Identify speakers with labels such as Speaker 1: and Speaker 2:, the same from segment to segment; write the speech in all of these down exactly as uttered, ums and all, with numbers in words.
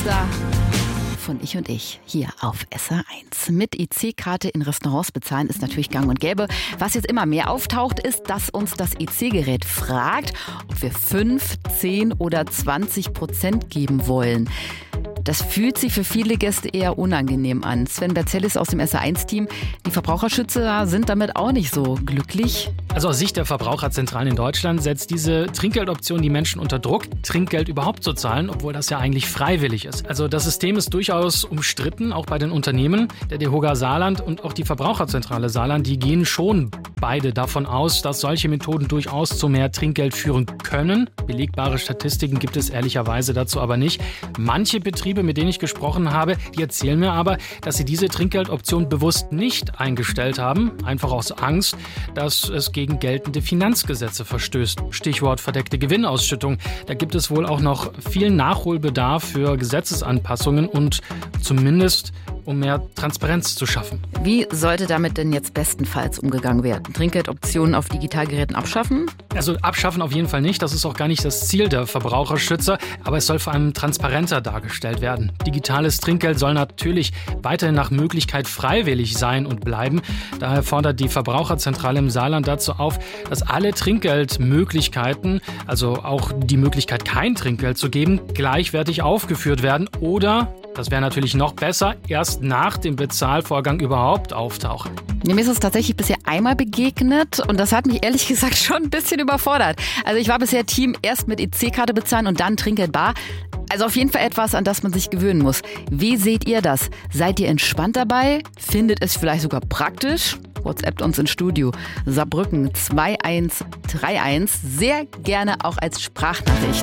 Speaker 1: Geschwister von Ich und Ich hier auf S R eins. Mit I C-Karte in Restaurants bezahlen ist natürlich gang und gäbe. Was jetzt immer mehr auftaucht, ist, dass uns das I C-Gerät fragt, ob wir fünf, zehn oder zwanzig Prozent geben wollen. Das fühlt sich für viele Gäste eher unangenehm an. Sven Berzellis aus dem S R eins-Team. Die Verbraucherschützer sind damit auch nicht so glücklich.
Speaker 2: Also aus Sicht der Verbraucherzentralen in Deutschland setzt diese Trinkgeldoption die Menschen unter Druck, Trinkgeld überhaupt zu zahlen, obwohl das ja eigentlich freiwillig ist. Also das System ist durchaus umstritten, auch bei den Unternehmen. Der DEHOGA Saarland und auch die Verbraucherzentrale Saarland, die gehen schon beide davon aus, dass solche Methoden durchaus zu mehr Trinkgeld führen können. Belegbare Statistiken gibt es ehrlicherweise dazu aber nicht. Manche Betriebe, mit denen ich gesprochen habe, die erzählen mir aber, dass sie diese Trinkgeldoption bewusst nicht eingestellt haben, einfach aus Angst, dass es gegen geltende Finanzgesetze verstößt. Stichwort verdeckte Gewinnausschüttung. Da gibt es wohl auch noch viel Nachholbedarf für Gesetzesanpassungen und zumindest um mehr Transparenz zu schaffen.
Speaker 1: Wie sollte damit denn jetzt bestenfalls umgegangen werden? Trinkgeldoptionen auf Digitalgeräten abschaffen?
Speaker 2: Also abschaffen auf jeden Fall nicht. Das ist auch gar nicht das Ziel der Verbraucherschützer. Aber es soll vor allem transparenter dargestellt werden. Digitales Trinkgeld soll natürlich weiterhin nach Möglichkeit freiwillig sein und bleiben. Daher fordert die Verbraucherzentrale im Saarland dazu auf, dass alle Trinkgeldmöglichkeiten, also auch die Möglichkeit, kein Trinkgeld zu geben, gleichwertig aufgeführt werden oder, das wäre natürlich noch besser, erst nach dem Bezahlvorgang überhaupt auftauchen.
Speaker 1: Mir ist es tatsächlich bisher einmal begegnet und das hat mich ehrlich gesagt schon ein bisschen überfordert. Also ich war bisher Team erst mit I C-Karte bezahlen und dann Trinkgeld bar. Also auf jeden Fall etwas, an das man sich gewöhnen muss. Wie seht ihr das? Seid ihr entspannt dabei? Findet es vielleicht sogar praktisch? WhatsAppt uns ins Studio. Saarbrücken zwei eins drei eins. Sehr gerne auch als Sprachnachricht.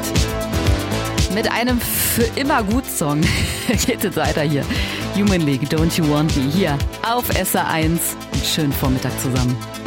Speaker 1: Mit einem für immer gut Song geht es weiter hier. Human League, Don't You Want Me hier auf S R eins. Schönen Vormittag zusammen.